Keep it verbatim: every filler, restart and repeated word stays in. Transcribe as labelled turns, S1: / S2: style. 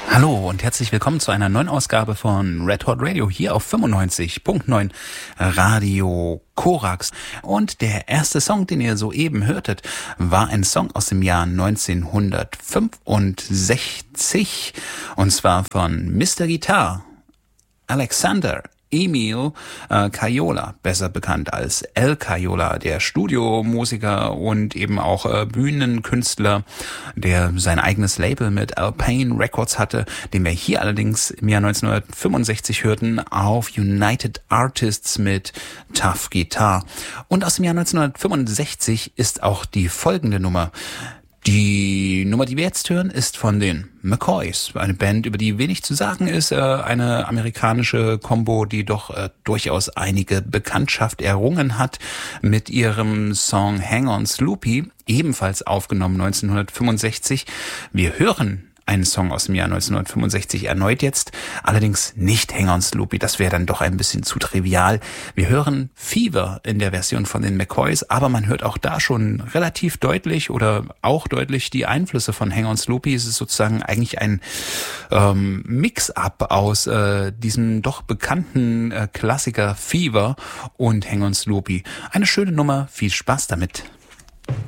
S1: Hallo und herzlich willkommen zu einer neuen Ausgabe von Red Hot Radio hier auf fünfundneunzig Komma neun Radio Korax. Und der erste Song, den ihr soeben hörtet, war ein Song aus dem Jahr neunzehnhundertfünfundsechzig und zwar von Mister Guitar, Alexander Emil äh, Caiola, besser bekannt als El Caiola, der Studiomusiker und eben auch äh, Bühnenkünstler, der sein eigenes Label mit Alpine Records hatte, den wir hier allerdings im Jahr neunzehnhundertfünfundsechzig hörten auf United Artists mit Tough Guitar. Und aus dem Jahr neunzehnhundertfünfundsechzig ist auch die folgende Nummer. Die Nummer, die wir jetzt hören, ist von den McCoys, eine Band, über die wenig zu sagen ist, eine amerikanische Combo, die doch äh, durchaus einige Bekanntschaft errungen hat mit ihrem Song Hang On Sloopy, ebenfalls aufgenommen neunzehnhundertfünfundsechzig. Wir hören einen Song aus dem Jahr neunzehnhundertfünfundsechzig erneut jetzt, allerdings nicht Hang On Sloopy, das wäre dann doch ein bisschen zu trivial. Wir hören Fever in der Version von den McCoys, aber man hört auch da schon relativ deutlich oder auch deutlich die Einflüsse von Hang On Sloopy. Es ist sozusagen eigentlich ein ähm, Mix-up aus äh, diesem doch bekannten äh, Klassiker Fever und Hang On Sloopy. Eine schöne Nummer, viel Spaß damit.